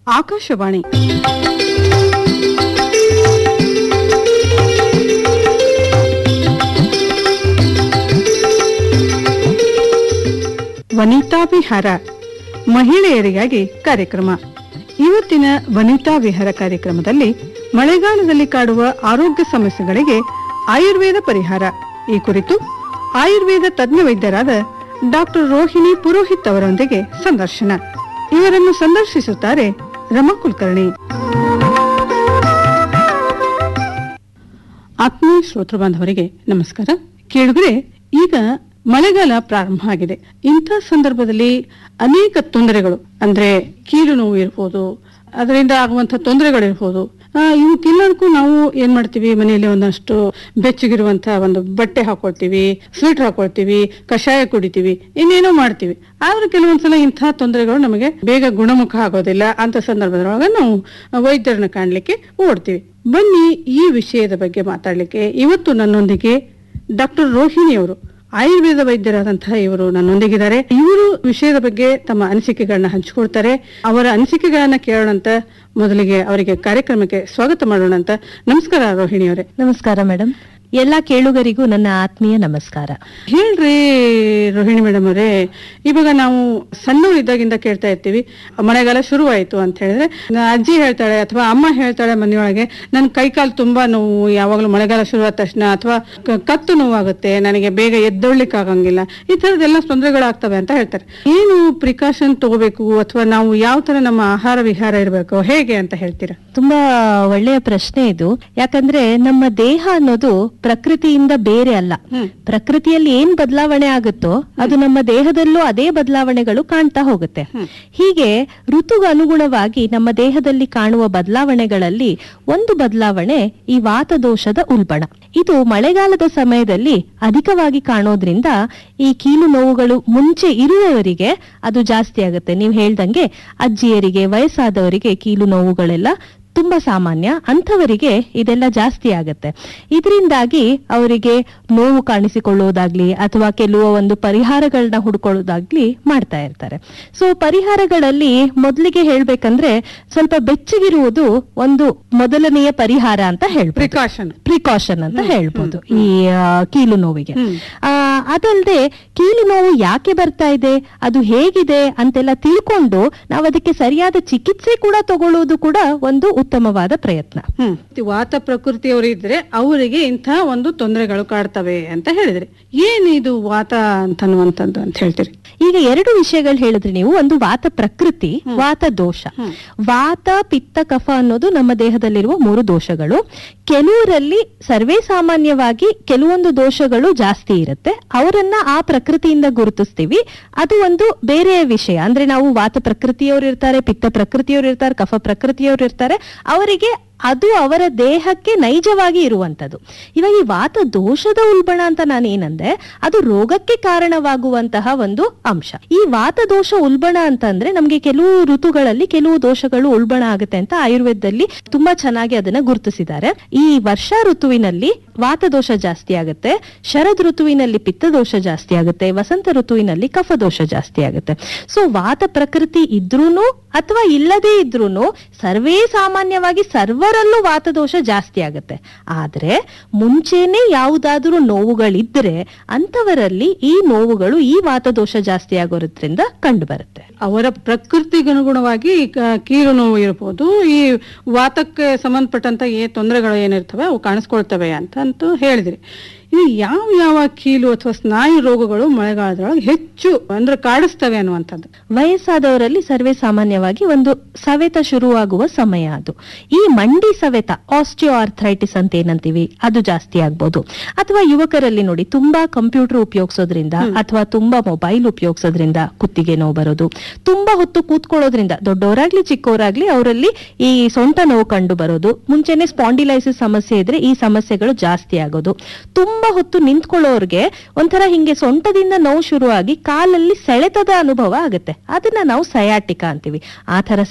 ಆಕಾಶವಾಣಿ ವನಿತಾ ವಿಹಾರ ಮಹಿಳೆಯರಿಗಾಗಿ ಕಾರ್ಯಕ್ರಮ. ಇವತ್ತಿನ ವನಿತಾ ವಿಹಾರ ಕಾರ್ಯಕ್ರಮದಲ್ಲಿ ಮಳೆಗಾಲದಲ್ಲಿ ಕಾಡುವ ಆರೋಗ್ಯ ಸಮಸ್ಯೆಗಳಿಗೆ ಆಯುರ್ವೇದ ಪರಿಹಾರ ಈ ಕುರಿತು ಆಯುರ್ವೇದ ತಜ್ಞ ವೈದ್ಯರಾದ ಡಾಕ್ಟರ್ ರೋಹಿಣಿ ಪುರೋಹಿತ್ ಅವರೊಂದಿಗೆ ಸಂದರ್ಶನ. ಇವರನ್ನು ಸಂದರ್ಶಿಸುತ್ತಾರೆ ರಮಾ ಕುಲಕರ್ಣಿ. ಆತ್ಮೀಯ ಶ್ರೋತೃ ಬಾಂಧವರಿಗೆ ನಮಸ್ಕಾರ. ಕೇಳುಗರೆ, ಈಗ ಮಳೆಗಾಲ ಪ್ರಾರಂಭ ಆಗಿದೆ. ಇಂಥ ಸಂದರ್ಭದಲ್ಲಿ ಅನೇಕ ತೊಂದರೆಗಳು, ಅಂದ್ರೆ ಕೀಲು ನೋವು ಇರ್ಬೋದು, ಅದರಿಂದ ಆಗುವಂತಹ ತೊಂದರೆಗಳಿರ್ಬೋದು, ಇವಕ್ಕೆಲ್ಲದಕ್ಕೂ ನಾವು ಏನ್ ಮಾಡ್ತೀವಿ, ಮನೆಯಲ್ಲಿ ಒಂದಷ್ಟು ಬೆಚ್ಚಗಿರುವಂತಹ ಒಂದು ಬಟ್ಟೆ ಹಾಕೊಳ್ತೀವಿ, ಸ್ವೆಟರ್ ಹಾಕೊಳ್ತೀವಿ, ಕಷಾಯ ಕುಡಿತೀವಿ, ಇನ್ನೇನೋ ಮಾಡ್ತೀವಿ. ಆದ್ರೆ ಕೆಲವೊಂದ್ಸಲ ಇಂತಹ ತೊಂದರೆಗಳು ನಮಗೆ ಬೇಗ ಗುಣಮುಖ ಆಗೋದಿಲ್ಲ. ಅಂತ ಸಂದರ್ಭದೊಳಗ ನಾವು ವೈದ್ಯರನ್ನ ಕಾಣ್ಲಿಕ್ಕೆ ಓಡ್ತೀವಿ. ಬನ್ನಿ, ಈ ವಿಷಯದ ಬಗ್ಗೆ ಮಾತಾಡ್ಲಿಕ್ಕೆ ಇವತ್ತು ನನ್ನೊಂದಿಗೆ ಡಾಕ್ಟರ್ ರೋಹಿಣಿ ಅವರು, ಆಯುರ್ವೇದ ವೈದ್ಯರಾದಂತಹ ಇವರು ನನ್ನೊಂದಿಗಿದ್ದಾರೆ. ಇವರು ವಿಷಯದ ಬಗ್ಗೆ ತಮ್ಮ ಅನಿಸಿಕೆಗಳನ್ನ ಹಂಚಿಕೊಳ್ತಾರೆ. ಅವರ ಅನಿಸಿಕೆಗಳನ್ನ ಕೇಳೋಣಂತ. ಮೊದಲಿಗೆ ಅವರಿಗೆ ಕಾರ್ಯಕ್ರಮಕ್ಕೆ ಸ್ವಾಗತ ಮಾಡೋಣಂತ. ನಮಸ್ಕಾರ ರೋಹಿಣಿ ಅವರೇ. ನಮಸ್ಕಾರ ಮೇಡಮ್. ಎಲ್ಲಾ ಕೇಳುಗರಿಗೂ ನನ್ನ ಆತ್ಮೀಯ ನಮಸ್ಕಾರ. ಹೇಳ್ರಿ ರೋಹಿಣಿ ಮೇಡಮ್ ಅವರೇ, ಇವಾಗ ನಾವು ಸಣ್ಣವರಿದ್ದಾಗಿಂದ ಕೇಳ್ತಾ ಇರ್ತೀವಿ, ಮಳೆಗಾಲ ಶುರುವಾಯಿತು ಅಂತ ಹೇಳಿದ್ರೆ ಅಜ್ಜಿ ಹೇಳ್ತಾಳೆ ಅಥವಾ ಅಮ್ಮ ಹೇಳ್ತಾಳೆ ಮನೆಯೊಳಗೆ, ನನ್ ಕೈಕಾಲು ತುಂಬಾ ನೋವು ಯಾವಾಗ್ಲೂ ಮಳೆಗಾಲ ಶುರುವಾದ ತಕ್ಷಣ, ಅಥವಾ ಕತ್ತು ನೋವಾಗುತ್ತೆ, ನನಗೆ ಬೇಗ ಎದ್ದೊಳ್ಲಿಕ್ಕೆ ಆಗಂಗಿಲ್ಲ, ಈ ತರದೆಲ್ಲ ತೊಂದರೆಗಳಾಗ್ತವೆ ಅಂತ ಹೇಳ್ತಾರೆ. ಏನು ಪ್ರಿಕಾಷನ್ ತಗೋಬೇಕು, ಅಥವಾ ನಾವು ಯಾವ ತರ ನಮ್ಮ ಆಹಾರ ವಿಹಾರ ಇರಬೇಕು, ಹೇಗೆ ಅಂತ ಹೇಳ್ತೀರಾ? ತುಂಬಾ ಒಳ್ಳೆಯ ಪ್ರಶ್ನೆ ಇದು. ಯಾಕಂದ್ರೆ ನಮ್ಮ ದೇಹ ಅನ್ನೋದು ಪ್ರಕೃತಿಯಿಂದ ಬೇರೆ ಅಲ್ಲ. ಪ್ರಕೃತಿಯಲ್ಲಿ ಏನ್ ಬದಲಾವಣೆ ಆಗುತ್ತೋ ಅದು ನಮ್ಮ ದೇಹದಲ್ಲೂ ಅದೇ ಬದಲಾವಣೆಗಳು ಕಾಣ್ತಾ ಹೋಗುತ್ತೆ. ಹೀಗೆ ಋತುಗೆ ಅನುಗುಣವಾಗಿ ನಮ್ಮ ದೇಹದಲ್ಲಿ ಕಾಣುವ ಬದಲಾವಣೆಗಳಲ್ಲಿ ಒಂದು ಬದಲಾವಣೆ ಈ ವಾತದೋಷದ ಉಲ್ಬಣ. ಇದು ಮಳೆಗಾಲದ ಸಮಯದಲ್ಲಿ ಅಧಿಕವಾಗಿ ಕಾಣೋದ್ರಿಂದ ಈ ಕೀಲು ನೋವುಗಳು ಮುಂಚೆ ಇರುವವರಿಗೆ ಅದು ಜಾಸ್ತಿ ಆಗುತ್ತೆ. ನೀವು ಹೇಳ್ದಂಗೆ ಅಜ್ಜಿಯರಿಗೆ, ವಯಸ್ಸಾದವರಿಗೆ ಕೀಲು ನೋವುಗಳೆಲ್ಲ ತುಂಬಾ ಸಾಮಾನ್ಯ. ಅಂಥವರಿಗೆ ಇದೆಲ್ಲ ಜಾಸ್ತಿ ಆಗತ್ತೆ. ಇದರಿಂದಾಗಿ ಅವರಿಗೆ ನೋವು ಕಾಣಿಸಿಕೊಳ್ಳುವುದಾಗ್ಲಿ ಅಥವಾ ಕೆಲವು ಒಂದು ಪರಿಹಾರಗಳನ್ನ ಹುಡ್ಕೊಳ್ಳೋದಾಗ್ಲಿ ಮಾಡ್ತಾ ಇರ್ತಾರೆ. ಸೊ ಪರಿಹಾರಗಳಲ್ಲಿ ಮೊದಲಿಗೆ ಹೇಳ್ಬೇಕಂದ್ರೆ ಸ್ವಲ್ಪ ಬೆಚ್ಚಗಿರುವುದು ಒಂದು ಮೊದಲನೆಯ ಪರಿಹಾರ ಅಂತ ಹೇಳ್ಬೋದು, ಪ್ರಿಕಾಷನ್ ಅಂತ ಹೇಳ್ಬೋದು ಈ ಕೀಲು ನೋವಿಗೆ. ಅದಲ್ಲದೆ ಕೀಲು ನೋವು ಯಾಕೆ ಬರ್ತಾ ಇದೆ, ಅದು ಹೇಗಿದೆ ಅಂತೆಲ್ಲ ತಿಳ್ಕೊಂಡು ನಾವು ಅದಕ್ಕೆ ಸರಿಯಾದ ಚಿಕಿತ್ಸೆ ಕೂಡ ತಗೊಳ್ಳುವುದು ಕೂಡ ಒಂದು ಉತ್ತಮವಾದ ಪ್ರಯತ್ನ. ವಾತ ಪ್ರಕೃತಿಯವರು ಇದ್ರೆ ಅವರಿಗೆ ಇಂತಹ ಒಂದು ತೊಂದರೆಗಳು ಕಾಡ್ತವೆ ಅಂತ ಹೇಳಿದ್ರೆ, ಏನಿದು ವಾತ ಅಂತನ್ನುವಂಥದ್ದು ಅಂತ ಹೇಳ್ತೀರಿ? ಈಗ ಎರಡು ವಿಷಯಗಳು ಹೇಳಿದ್ರಿ ನೀವು. ಒಂದು ವಾತ ಪ್ರಕೃತಿ, ವಾತ ದೋಷ. ವಾತ, ಪಿತ್ತ, ಕಫ ಅನ್ನೋದು ನಮ್ಮ ದೇಹದಲ್ಲಿರುವ 3 ದೋಷಗಳು. ಕೆಲವರಲ್ಲಿ ಸರ್ವೇ ಸಾಮಾನ್ಯವಾಗಿ ಕೆಲವೊಂದು ದೋಷಗಳು ಜಾಸ್ತಿ ಇರುತ್ತೆ, ಅವರನ್ನ ಆ ಪ್ರಕೃತಿಯಿಂದ ಗುರುತಿಸ್ತೀವಿ. ಅದು ಒಂದು ಬೇರೆ ವಿಷಯ. ಅಂದ್ರೆ ನಾವು ವಾತ ಪ್ರಕೃತಿಯವರು ಇರ್ತಾರೆ, ಪಿತ್ತ ಪ್ರಕೃತಿಯವರು ಇರ್ತಾರೆ, ಕಫ ಪ್ರಕೃತಿಯವರು ಇರ್ತಾರೆ, ಅವರಿಗೆ ಅದು ಅವರ ದೇಹಕ್ಕೆ ನೈಜವಾಗಿ ಇರುವಂತದ್ದು. ಇವಾಗ ಈ ವಾತ ದೋಷದ ಉಲ್ಬಣ ಅಂತ ನಾನು ಏನಂದೆ, ಅದು ರೋಗಕ್ಕೆ ಕಾರಣವಾಗುವಂತಹ ಒಂದು ಅಂಶ. ಈ ವಾತ ದೋಷ ಉಲ್ಬಣ ಅಂತಂದ್ರೆ ನಮ್ಗೆ ಕೆಲವು ಋತುಗಳಲ್ಲಿ ಕೆಲವು ದೋಷಗಳು ಉಲ್ಬಣ ಆಗುತ್ತೆ ಅಂತ ಆಯುರ್ವೇದದಲ್ಲಿ ತುಂಬಾ ಚೆನ್ನಾಗಿ ಅದನ್ನ ಗುರುತಿಸಿದ್ದಾರೆ. ಈ ವರ್ಷಾ ಋತುವಿನಲ್ಲಿ ವಾತ ದೋಷ ಜಾಸ್ತಿ ಆಗುತ್ತೆ, ಶರದ್ ಋತುವಿನಲ್ಲಿ ಪಿತ್ತ ದೋಷ ಜಾಸ್ತಿ ಆಗುತ್ತೆ, ವಸಂತ ಋತುವಿನಲ್ಲಿ ಕಫ ದೋಷ ಜಾಸ್ತಿ ಆಗುತ್ತೆ. ಸೊ ವಾತ ಪ್ರಕೃತಿ ಇದ್ರೂನು ಅಥವಾ ಇಲ್ಲದೇ ಇದ್ರೂನು ಸರ್ವೇ ಸಾಮಾನ್ಯವಾಗಿ ಸರ್ವರಲ್ಲೂ ವಾತದೋಷ ಜಾಸ್ತಿ ಆಗುತ್ತೆ. ಆದ್ರೆ ಮುಂಚೆನೆ ಯಾವುದಾದ್ರೂ ನೋವುಗಳಿದ್ರೆ ಅಂತವರಲ್ಲಿ ಈ ನೋವುಗಳು ಈ ವಾತದೋಷ ಜಾಸ್ತಿ ಆಗೋದ್ರಿಂದ ಕಂಡು ಬರುತ್ತೆ. ಅವರ ಪ್ರಕೃತಿಗನುಗುಣವಾಗಿ ಕೀಲು ನೋವು ಇರ್ಬೋದು, ಈ ವಾತಕ್ಕೆ ಸಂಬಂಧಪಟ್ಟಂತ ತೊಂದರೆಗಳು ಏನಿರ್ತವೆ ಅವು ಕಾಣಿಸ್ಕೊಳ್ತವೆ ಅಂತಂತೂ ಹೇಳಿದ್ರಿ. ಇದು ಯಾವ ಕೀಲು ಅಥವಾ ಸ್ನಾಯು ರೋಗಗಳು ಮಳೆಗಾಲದೊಳಗೆ ಹೆಚ್ಚು ಅಂದ್ರೆ ಕಾಡಿಸ್ತವೆ ಅನ್ನುವಂಥದ್ದು? ವಯಸ್ಸಾದವರಲ್ಲಿ ಸರ್ವೇ ಸಾಮಾನ್ಯವಾಗಿ ಒಂದು ಸವೆತ ಶುರುವಾಗುವ ಸಮಯ ಅದು. ಈ ಮಂಡಿ ಸವೆತ, ಆಸ್ಟಿಯೋ ಆರ್ಥರೈಟಿಸ್ ಅಂತ ಏನಂತೀವಿ, ಅದು ಜಾಸ್ತಿ ಆಗ್ಬೋದು. ಅಥವಾ ಯುವಕರಲ್ಲಿ ನೋಡಿ, ತುಂಬಾ ಕಂಪ್ಯೂಟರ್ ಉಪಯೋಗಿಸೋದ್ರಿಂದ ಅಥವಾ ತುಂಬಾ ಮೊಬೈಲ್ ಉಪಯೋಗಿಸೋದ್ರಿಂದ ಕುತ್ತಿಗೆ ನೋವು ಬರೋದು, ತುಂಬಾ ಹೊತ್ತು ಕೂತ್ಕೊಳ್ಳೋದ್ರಿಂದ ದೊಡ್ಡವರಾಗ್ಲಿ ಚಿಕ್ಕವರಾಗ್ಲಿ ಅವರಲ್ಲಿ ಈ ಸೊಂಟ ನೋವು ಕಂಡು ಬರೋದು, ಮುಂಚೆನೆ ಸ್ಪಾಂಡಿಲೈಸಿಸ್ ಸಮಸ್ಯೆ ಇದ್ರೆ ಈ ಸಮಸ್ಯೆಗಳು ಜಾಸ್ತಿ ಆಗೋದು, ತುಂಬಾ ಹೊತ್ತು ನಿಂತ್ಕೊಳ್ಳೋರ್ಗೆ ಒಂಥರ ಹಿಂಗೆ ಸೊಂಟದಿಂದ ನೋವು ಶುರುವಾಗಿ ಕಾಲಲ್ಲಿ ಸೆಳೆತದ ಅನುಭವ ಆಗುತ್ತೆ, ಅದನ್ನ ನಾವು ಸಯಾಟಿಕಾ ಅಂತೀವಿ. ಆ ತರ